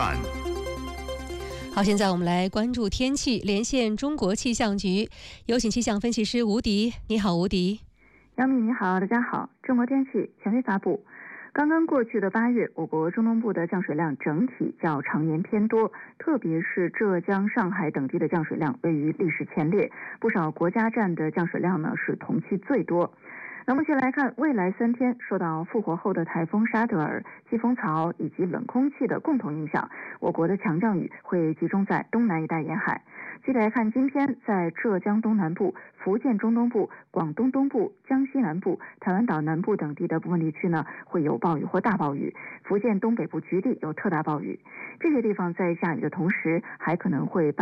站。 好，现在我们来关注天气，连线中国气象局，有请气象分析师吴迪。你好，吴迪。 杨幂你好，大家好。中国天气权威发布，刚刚过去的8月，我国中东部的降水量整体较常年偏多，特别是浙江、上海等地的降水量位于历史前列，不少国家站的降水量呢是同期最多。那目前来看，未来3天受到复活后的台风沙德尔、季风槽以及冷空气的共同影响，我国的强降雨会集中在东南一带沿海。具体来看，今天在浙江东南部、福建中东部、广东东部、江西南部、台湾岛南部等地的部分地区呢，会有暴雨或大暴雨；福建东北部局地有特大暴雨。这些地方在下雨的同时，还可能会